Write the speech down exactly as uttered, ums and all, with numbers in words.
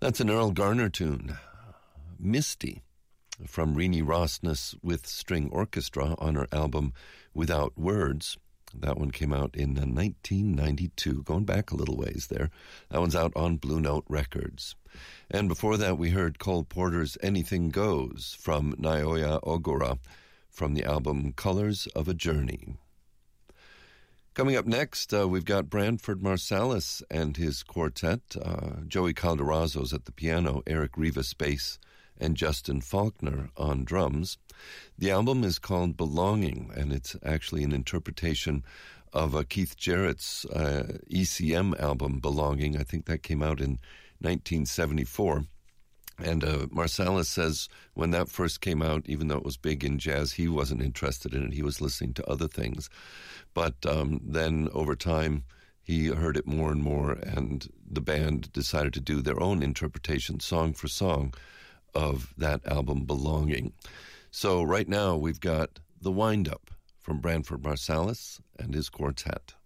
That's an Earl Garner tune, Misty, from Renee Rossness with String Orchestra on her album Without Words. That one came out in nineteen ninety-two, going back a little ways there. That one's out on Blue Note Records. And before that, we heard Cole Porter's Anything Goes from Naoya Ogura from the album Colors of a Journey. Coming up next, uh, we've got Branford Marsalis and his quartet, uh, Joey Calderazzo's at the piano, Eric Rivas bass, and Justin Faulkner on drums. The album is called Belonging, and it's actually an interpretation of uh, Keith Jarrett's uh, E C M album, Belonging. I think that came out in nineteen seventy-four. And uh, Marsalis says when that first came out, even though it was big in jazz, he wasn't interested in it. He was listening to other things. But um, then over time, he heard it more and more, and the band decided to do their own interpretation, song for song, of that album, Belonging. So right now, we've got The Wind-Up from Branford Marsalis and his quartet.